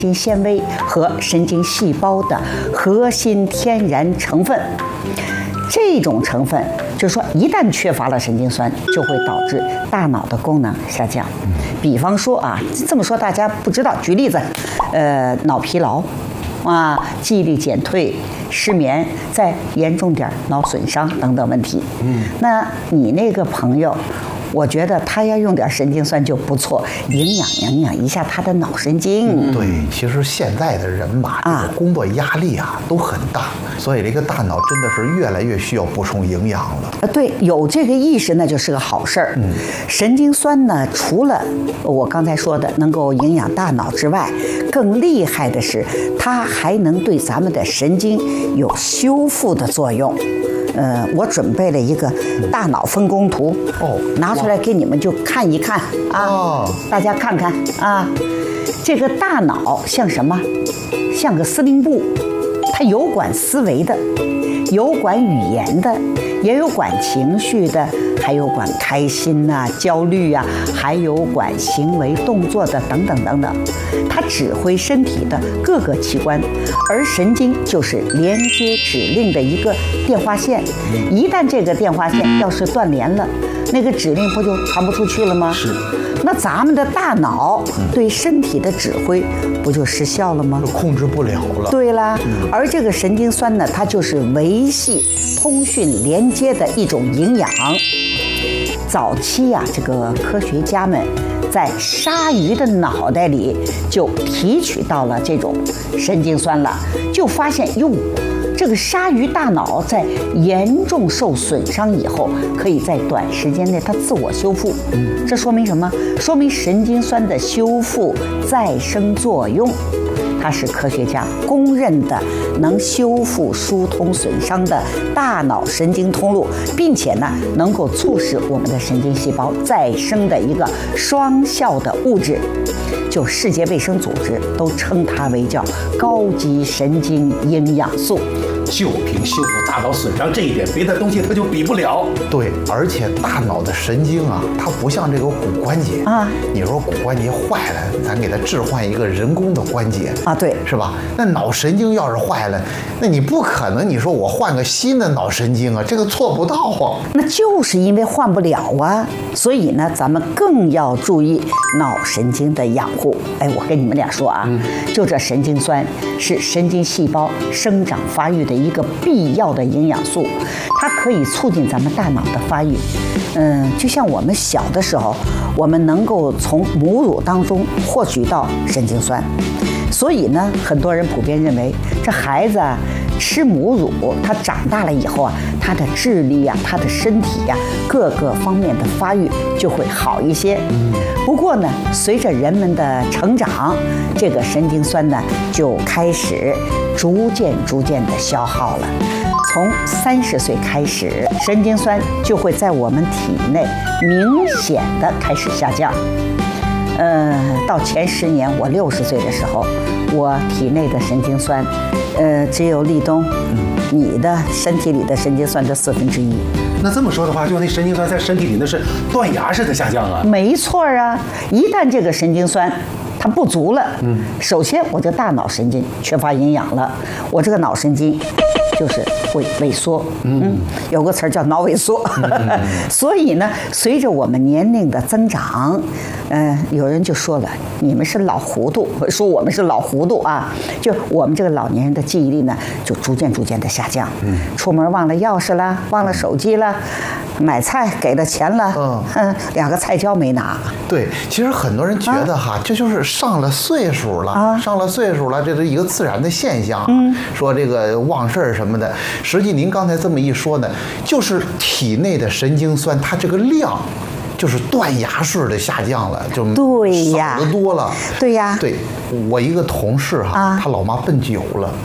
神经纤维和神经细胞的核心天然成分。这种成分就是说，一旦缺乏了神经酸，就会导致大脑的功能下降。比方说啊，这么说大家不知道，举例子，脑疲劳啊，记忆力减退、失眠，再严重点脑损伤等等问题。那你那个朋友，我觉得他要用点神经酸就不错，营养一下他的脑神经。 对，其实现在的人吧，这个工作压力都很大，所以这个大脑真的是越来越需要补充营养了。 对，有这个意识那就是个好事儿。神经酸呢，除了我刚才说的能够营养大脑之外，更厉害的是它还能对咱们的神经有修复的作用。我准备了一个大脑分工图，拿出来给你们就看一看啊，大家看看啊，这个大脑像什么？像个司令部，它有管思维的，有管语言的，也有管情绪的，还有管开心呐、焦虑啊，还有管行为动作的等等等等。它指挥身体的各个器官，而神经就是连接指令的一个电话线。一旦这个电话线要是断连了，那个指令不就传不出去了吗？ 是。 那咱们的大脑对身体的指挥不就失效了吗？ 控制不了了。 对啦，而这个神经酸呢，它就是维系通讯连接的一种营养。早期啊，这个科学家们在鲨鱼的脑袋里就提取到了这种神经酸了，就发现哟，这个鲨鱼大脑在严重受损伤以后，可以在短时间内它自我修复。这说明什么？说明神经酸的修复再生作用。它是科学家公认的能修复疏通损伤的大脑神经通路，并且呢，能够促使我们的神经细胞再生的一个双效的物质。就世界卫生组织都称它为叫高级神经营养素。 就凭修复大脑损伤这一点，别的东西它就比不了。 对，而且大脑的神经啊，它不像这个骨关节啊。你说骨关节坏了，咱给它置换一个人工的关节啊，对， 是吧？那脑神经要是坏了，那你不可能你说我换个新的脑神经啊，这个做不到啊。 那就是因为换不了啊，所以呢，咱们更要注意脑神经的养护。哎，我跟你们俩说啊，就这神经酸是神经细胞生长发育的一个必要的营养素，它可以促进咱们大脑的发育。就像我们小的时候，我们能够从母乳当中获取到神经酸，所以呢，很多人普遍认为这孩子啊吃母乳，他长大了以后啊，他的智力啊，他的身体呀，各个方面的发育就会好一些。不过呢，随着人们的成长，这个神经酸呢就开始逐渐的消耗了。从30岁开始，神经酸就会在我们体内明显的开始下降。到前10年，我60岁的时候，我体内的神经酸，只有立冬，你的身体里的神经酸的1/4。 那这么说的话，就那神经酸在身体里那是断崖式的下降啊。 没错啊，一旦这个神经酸它不足了，首先我这大脑神经缺乏营养了，我这个脑神经就是会萎缩，有个词儿叫脑萎缩。所以呢，随着我们年龄的增长，有人就说了，你们是老糊涂，说我们是老糊涂啊，就我们这个老年人的记忆力呢，就逐渐的下降。出门忘了钥匙了，忘了手机了，买菜给了钱了，2个菜椒没拿。 对，其实很多人觉得这就是上了岁数了，上了岁数了，这是一个自然的现象。说这个忘事儿什么的，实际您刚才这么一说呢，就是体内的神经酸它这个量就是断崖式的下降了，就少得多了。 对呀， 对，我一个同事他老妈奔9了。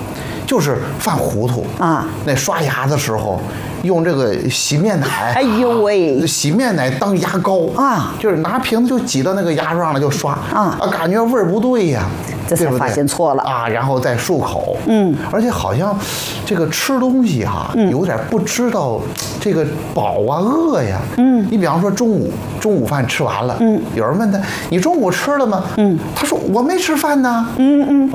就是犯糊涂啊。 那刷牙的时候用这个洗面奶， 哎呦喂， 洗面奶当牙膏啊， 就是拿瓶子就挤到那个牙上了就刷啊， 感觉味儿不对呀， 这才发现错了啊，然后再漱口。而且好像这个吃东西哈，有点不知道这个饱啊饿呀。你比方说中午饭吃完了，有人问他你中午吃了吗？他说我没吃饭呢。